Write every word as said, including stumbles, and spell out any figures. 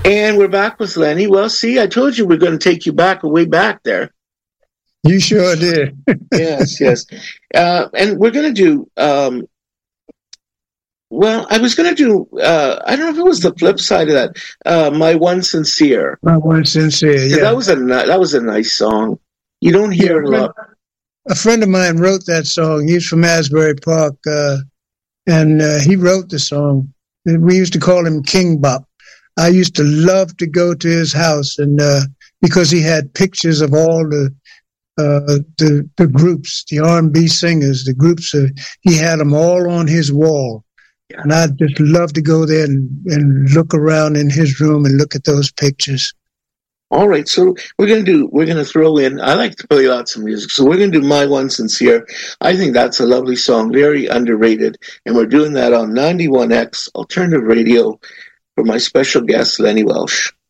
And we're back with Lenny. Well, see, I told you we're going to take you back, way back there. You sure did. Yes, yes. Uh, and we're going to do, um, well, I was going to do, uh, I don't know if it was the flip side of that, uh, My One Sincere. My One Sincere, yeah. That was a, that was a nice song. You don't hear yeah, it a lot. A friend of mine wrote that song. He's from Asbury Park, uh, and uh, he wrote the song. We used to call him King Bop. I used to love to go to his house, and uh, because he had pictures of all the uh, the, the groups, the R and B singers, the groups, uh, he had them all on his wall. Yeah. And I'd just love to go there and, and look around in his room and look at those pictures. All right, so we're gonna do. We're gonna throw in. I like to play lots of music, so we're gonna do "My One Sincere." I think that's a lovely song, very underrated, and we're doing that on ninety-one X Alternative Radio for my special guest, Lenny Welsh.